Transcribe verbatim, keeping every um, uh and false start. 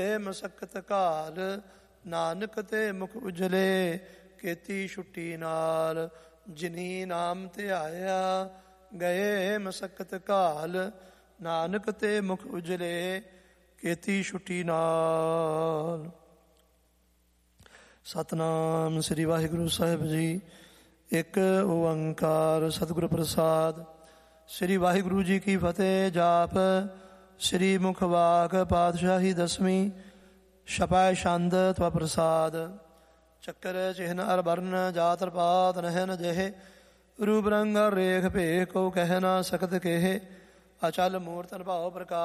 ਮਸਕਤ ਘਾਲ ਨਾਨਕ ਤੇ ਮੁਖ ਉਜਲੇ, ਕੀਤੀ ਛੁੱਟੀ ਨਾਲ ਜਿਨੀ ਨਾਮ ਧਿਆਇਆ। ਗਏ ਮਸਕਤ ਘਾਲ ਨਾਨਕ ਤੇ ਮੁਖ ਉਜਲੇ, ਕੀਤੀ ਛੁੱਟੀ ਨਾਲ। ਸਤਿਨਾਮ ਸ੍ਰੀ ਵਾਹਿਗੁਰੂ ਸਾਹਿਬ ਜੀ। ਇੱਕ ਓੰਕਾਰ ਸਤਿਗੁਰ ਪ੍ਰਸਾਦ। ਸ੍ਰੀ ਵਾਹਿਗੁਰੂ ਜੀ ਕੀ ਫਤਿਹ। ਜਾਪ ਸ੍ਰੀ ਮੁਖ ਵਾਕ ਪਾਤਸ਼ਾਹੀ ਦਸਵੀਂ। ਛਪੈ ਛੰਦ ਤਵ ਪ੍ਰਸਾਦ। ਚੱਕਰ ਚਿਹਨ ਅਰ ਬਰਨ ਜਾਤਰ ਪਾਤ ਨਹਿਨ ਜਿਹੇ, ਰੂਪ ਰੰਗ ਰੇਖ ਭੇਖ ਕੋ ਕਹਿ ਨਾ ਸਕਤ ਕੇਹ। ਅਚਲ ਮੂਰਤਿ ਭਾਵ ਪ੍ਰਕਾਸ਼